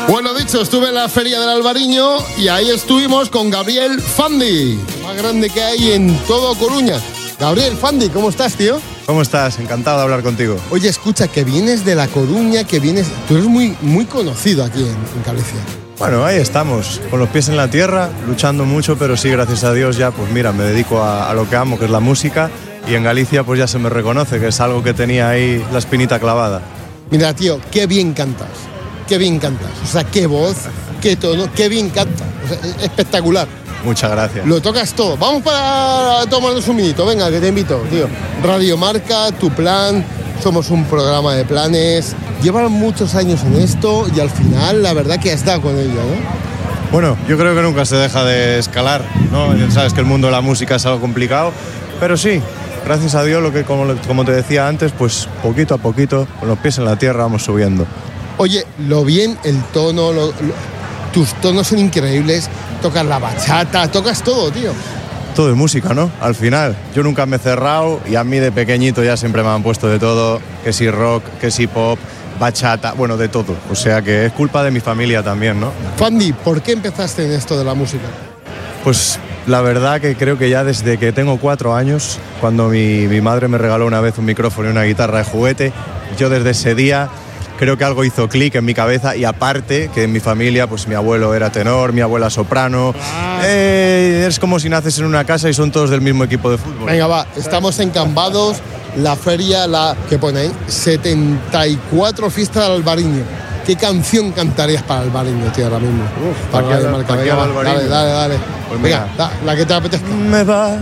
Bueno, dicho, estuve en la Feria del Albariño y ahí estuvimos con Gabriel Fandi, más grande que hay en todo Coruña. Gabriel Fandi, ¿cómo estás, tío? ¿Cómo estás? Encantado de hablar contigo. Oye, escucha, que vienes de La Coruña, tú eres muy conocido aquí en Galicia. Bueno, ahí estamos, con los pies en la tierra, luchando mucho, pero sí, gracias a Dios ya, pues mira, me dedico a lo que amo, que es la música, y en Galicia pues ya se me reconoce, que es algo que tenía ahí la espinita clavada. Mira, tío, qué bien cantas. Qué bien cantas, o sea, qué voz, qué tono, qué bien cantas, o sea, espectacular. Muchas gracias. Lo tocas todo. Vamos para tomarnos un minuto, venga, que te invito, tío. Radio Marca, Tu Plan, somos un programa de planes. Llevan muchos años en esto y al final la verdad que has dado con ello, ¿no? Bueno, yo creo que nunca se deja de escalar, ¿no? Sabes que el mundo de la música es algo complicado, pero sí, gracias a Dios, como te decía antes, pues poquito a poquito, con los pies en la tierra vamos subiendo. Oye, lo bien, el tono, tus tonos son increíbles, tocas la bachata, tocas todo, tío. Todo es música, ¿no? Al final, yo nunca me he cerrado y a mí de pequeñito ya siempre me han puesto de todo, que si rock, que si pop, bachata, bueno, de todo. O sea que es culpa de mi familia también, ¿no? Fandi, ¿por qué empezaste en esto de la música? Pues la verdad que creo que ya desde que tengo 4 años, cuando mi madre me regaló una vez un micrófono y una guitarra de juguete, yo desde ese día creo que algo hizo clic en mi cabeza y aparte que en mi familia pues mi abuelo era tenor, mi abuela soprano. Es como si naces en una casa y son todos del mismo equipo de fútbol. Venga, va, estamos en Cambados, la feria, que pone ahí, 74 fiestas del Albariño. ¿Qué canción cantarías para Albariño, tío, ahora mismo? ¿Para qué Albariño? Dale. Pues venga, la que te apetezca. Me va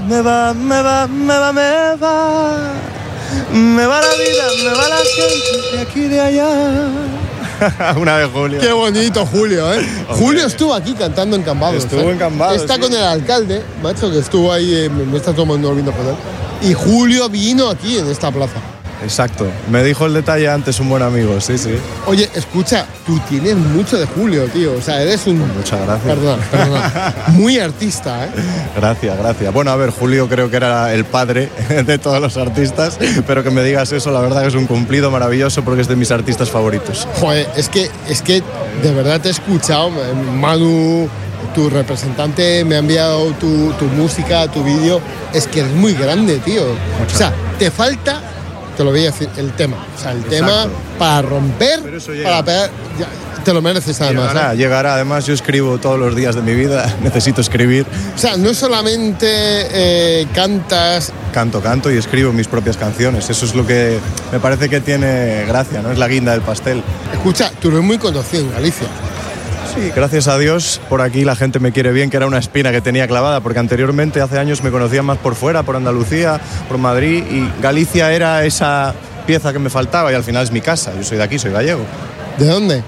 la vida, me va la gente de aquí y de allá. Una de Julio. Qué bonito, Julio, ¿eh? Julio estuvo aquí cantando en Cambados. Estuvo en Cambados. Está sí. Con el alcalde, macho, que estuvo ahí, me está tomando vino con él. Y Julio vino aquí en esta plaza. Exacto. Me dijo el detalle antes un buen amigo, sí. Oye, escucha, tú tienes mucho de Julio, tío. O sea, eres un... Muchas gracias. Perdona. Muy artista, ¿eh? Gracias. Bueno, a ver, Julio creo que era el padre de todos los artistas, pero que me digas eso, la verdad que es un cumplido maravilloso porque es de mis artistas favoritos. Joder, es que de verdad te he escuchado, Manu, tu representante me ha enviado tu música, tu vídeo. Es que eres muy grande, tío. O sea, te falta... Te lo voy a decir, el tema. O sea, el Exacto. tema para romper, para pegar, te lo mereces además. Llegará. Además, yo escribo todos los días de mi vida, necesito escribir. O sea, no solamente cantas... Canto y escribo mis propias canciones. Eso es lo que me parece que tiene gracia, ¿no? Es la guinda del pastel. Escucha, tú eres muy conocido en Galicia. Sí, gracias a Dios, por aquí la gente me quiere bien, que era una espina que tenía clavada, porque anteriormente, hace años, me conocían más por fuera, por Andalucía, por Madrid, y Galicia era esa pieza que me faltaba y al final es mi casa. Yo soy de aquí, soy gallego. ¿De dónde?